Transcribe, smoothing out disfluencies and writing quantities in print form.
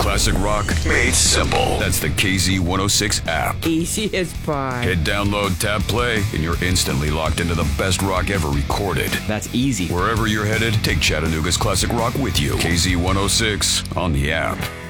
Classic rock made simple. That's the KZ106 app. Easy as pie. Hit download, tap play, and you're instantly locked into the best rock ever recorded. That's easy. Wherever you're headed, take Chattanooga's classic rock with you. KZ106 on the app.